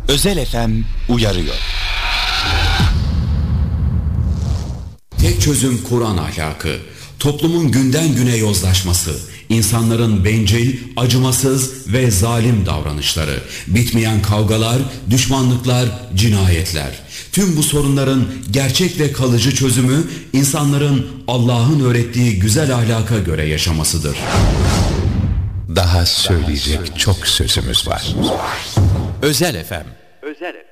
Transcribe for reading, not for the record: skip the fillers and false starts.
Özel FM uyarıyor. Tek çözüm Kur'an ahlakı. Toplumun günden güne yozlaşması, insanların bencil, acımasız ve zalim davranışları, bitmeyen kavgalar, düşmanlıklar, cinayetler. Tüm bu sorunların gerçek ve kalıcı çözümü insanların Allah'ın öğrettiği güzel ahlaka göre yaşamasıdır. Daha söyleyecek çok sözümüz var. Özel FM. Özel FM.